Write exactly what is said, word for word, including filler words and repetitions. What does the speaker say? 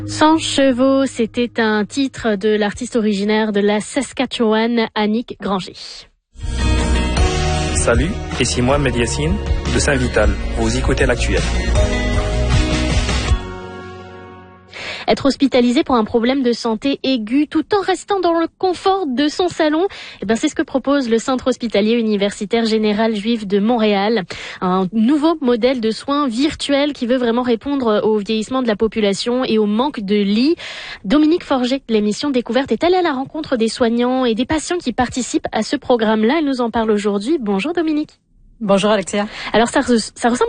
cent chevaux, c'était un titre de l'artiste originaire de la Saskatchewan, Annick Granger. Salut, ici moi Médiacine de Saint-Vital. Vous écoutez l'actuel. Être hospitalisé pour un problème de santé aigu tout en restant dans le confort de son salon, eh ben c'est ce que propose le Centre hospitalier universitaire général juif de Montréal. Un nouveau modèle de soins virtuels qui veut vraiment répondre au vieillissement de la population et au manque de lits. Dominique Forget, l'émission Découverte, est allée à la rencontre des soignants et des patients qui participent à ce programme-là. Elle nous en parle aujourd'hui. Bonjour Dominique. Bonjour Alexia. Alors ça, ça ressemble à quoi ?